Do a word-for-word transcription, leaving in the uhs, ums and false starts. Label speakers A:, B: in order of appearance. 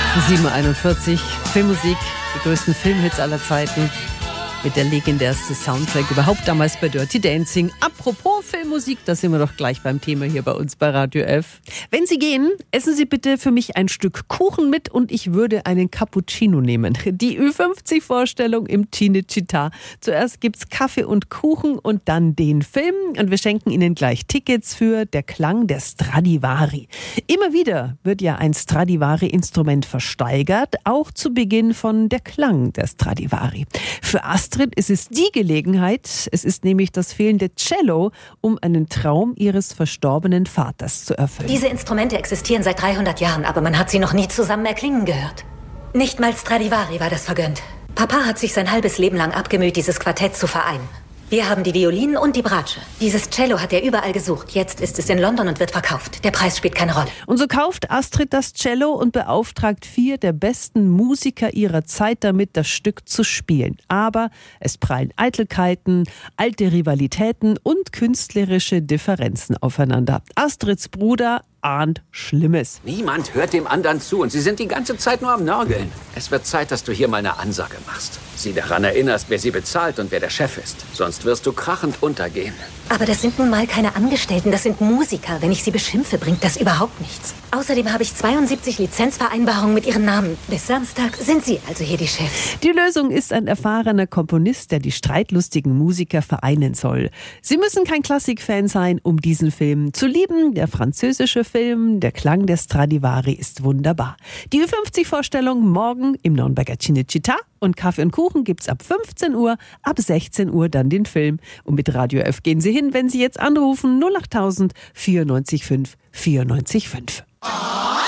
A: sieben Uhr einundvierzig, Filmmusik, die größten Filmhits aller Zeiten. Mit der legendärste Soundtrack überhaupt damals bei Dirty Dancing. Apropos Filmmusik, da sind wir doch gleich beim Thema hier bei uns bei Radio F. Wenn Sie gehen, essen Sie bitte für mich ein Stück Kuchen mit und ich würde einen Cappuccino nehmen. Die Ü fünfzig Vorstellung im Cinecittà. Zuerst gibt's Kaffee und Kuchen und dann den Film. Und wir schenken Ihnen gleich Tickets für Der Klang der Stradivari. Immer wieder wird ja ein Stradivari-Instrument versteigert, auch zu Beginn von Der Klang der Stradivari. Für Astrid ist es die Gelegenheit, es ist nämlich das fehlende Cello, um einen Traum ihres verstorbenen Vaters zu erfüllen.
B: Diese Instrumente existieren seit dreihundert Jahren, aber man hat sie noch nie zusammen erklingen gehört. Nicht mal Stradivari war das vergönnt. Papa hat sich sein halbes Leben lang abgemüht, dieses Quartett zu vereinen. Wir haben die Violinen und die Bratsche. Dieses Cello hat er überall gesucht. Jetzt ist es in London und wird verkauft. Der Preis spielt keine Rolle.
A: Und so kauft Astrid das Cello und beauftragt vier der besten Musiker ihrer Zeit damit, das Stück zu spielen. Aber es prallen Eitelkeiten, alte Rivalitäten und künstlerische Differenzen aufeinander. Astrids Bruder ahnt Schlimmes.
C: Niemand hört dem anderen zu und sie sind die ganze Zeit nur am Nörgeln. Es wird Zeit, dass du hier mal eine Ansage machst. Sie daran erinnerst, wer sie bezahlt und wer der Chef ist. Sonst wirst du krachend untergehen.
B: Aber das sind nun mal keine Angestellten, das sind Musiker. Wenn ich sie beschimpfe, bringt das überhaupt nichts. Außerdem habe ich zweiundsiebzig Lizenzvereinbarungen mit ihren Namen. Bis Samstag sind sie also hier die Chefs.
A: Die Lösung ist ein erfahrener Komponist, der die streitlustigen Musiker vereinen soll. Sie müssen kein Klassikfan sein, um diesen Film zu lieben. Der französische Film Der Klang der Stradivari ist wunderbar. Die Ü fünfzig Vorstellung morgen im Nürnberger Cinecittà und Kaffee und Kuchen gibt's ab fünfzehn Uhr, ab sechzehn Uhr dann den Film. Und mit Radio F gehen Sie hin, wenn Sie jetzt anrufen null achttausend vierundneunzig fünf vierundneunzig fünf.